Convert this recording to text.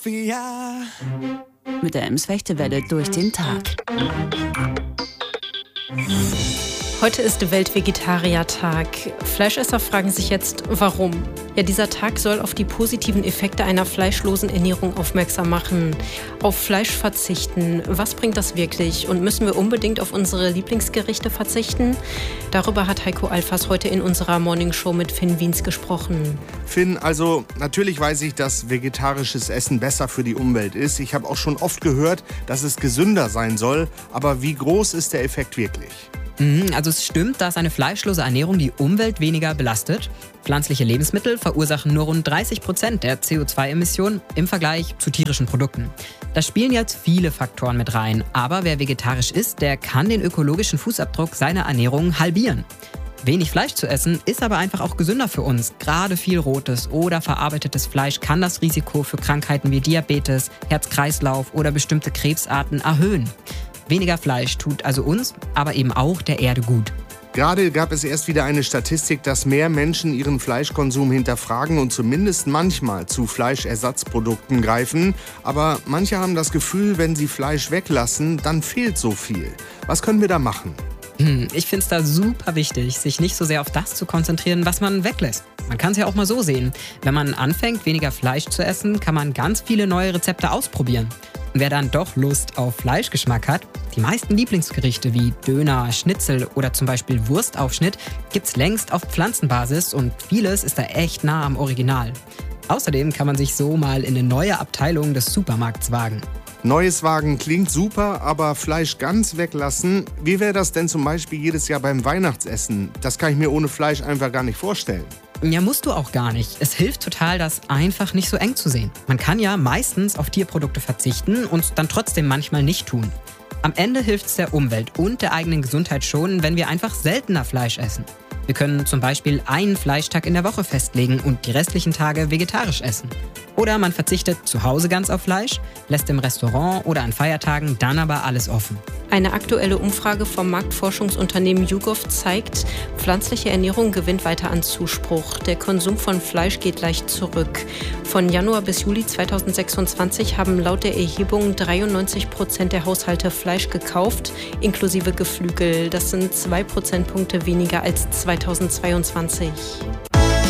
Mit der Ems-Fechtewelle durch den Tag. Heute ist Weltvegetariertag. Fleischesser fragen sich jetzt, warum? Ja, dieser Tag soll auf die positiven Effekte einer fleischlosen Ernährung aufmerksam machen. Auf Fleisch verzichten. Was bringt das wirklich? Und müssen wir unbedingt auf unsere Lieblingsgerichte verzichten? Darüber hat Heiko Alfas heute in unserer Morningshow mit Finn Wiens gesprochen. Finn, also natürlich weiß ich, dass vegetarisches Essen besser für die Umwelt ist. Ich habe auch schon oft gehört, dass es gesünder sein soll. Aber wie groß ist der Effekt wirklich? Also es stimmt, dass eine fleischlose Ernährung die Umwelt weniger belastet. Pflanzliche Lebensmittel verursachen nur rund 30% der CO2-Emissionen im Vergleich zu tierischen Produkten. Da spielen jetzt viele Faktoren mit rein. Aber wer vegetarisch isst, der kann den ökologischen Fußabdruck seiner Ernährung halbieren. Wenig Fleisch zu essen ist aber einfach auch gesünder für uns. Gerade viel rotes oder verarbeitetes Fleisch kann das Risiko für Krankheiten wie Diabetes, Herz-Kreislauf oder bestimmte Krebsarten erhöhen. Weniger Fleisch tut also uns, aber eben auch der Erde gut. Gerade gab es erst wieder eine Statistik, dass mehr Menschen ihren Fleischkonsum hinterfragen und zumindest manchmal zu Fleischersatzprodukten greifen. Aber manche haben das Gefühl, wenn sie Fleisch weglassen, dann fehlt so viel. Was können wir da machen? Ich finde es da super wichtig, sich nicht so sehr auf das zu konzentrieren, was man weglässt. Man kann es ja auch mal so sehen. Wenn man anfängt, weniger Fleisch zu essen, kann man ganz viele neue Rezepte ausprobieren. Und wer dann doch Lust auf Fleischgeschmack hat, die meisten Lieblingsgerichte wie Döner, Schnitzel oder zum Beispiel Wurstaufschnitt gibt's längst auf Pflanzenbasis und vieles ist da echt nah am Original. Außerdem kann man sich so mal in eine neue Abteilung des Supermarkts wagen. Neues Wagen klingt super, aber Fleisch ganz weglassen? Wie wäre das denn zum Beispiel jedes Jahr beim Weihnachtsessen? Das kann ich mir ohne Fleisch einfach gar nicht vorstellen. Ja, musst du auch gar nicht. Es hilft total, das einfach nicht so eng zu sehen. Man kann ja meistens auf Tierprodukte verzichten und dann trotzdem manchmal nicht tun. Am Ende hilft es der Umwelt und der eigenen Gesundheit schon, wenn wir einfach seltener Fleisch essen. Wir können zum Beispiel einen Fleischtag in der Woche festlegen und die restlichen Tage vegetarisch essen. Oder man verzichtet zu Hause ganz auf Fleisch, lässt im Restaurant oder an Feiertagen dann aber alles offen. Eine aktuelle Umfrage vom Marktforschungsunternehmen YouGov zeigt, pflanzliche Ernährung gewinnt weiter an Zuspruch. Der Konsum von Fleisch geht leicht zurück. Von Januar bis Juli 2026 haben laut der Erhebung 93% der Haushalte Fleisch gekauft, inklusive Geflügel. Das sind 2 Prozentpunkte weniger als 2022.